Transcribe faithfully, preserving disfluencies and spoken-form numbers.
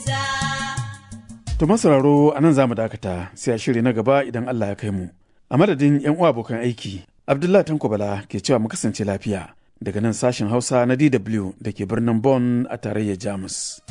To masararo a nan za mu dakata sai a shiri na gaba idan Allah ya kai mu. A madadin 'yan uwa abokan aiki, Abdullahi Tanko Bala ke cewa mu kasance lafiya daga nan sashen Hausa na D W da ke birnin Bonn a tarayyar Jamus.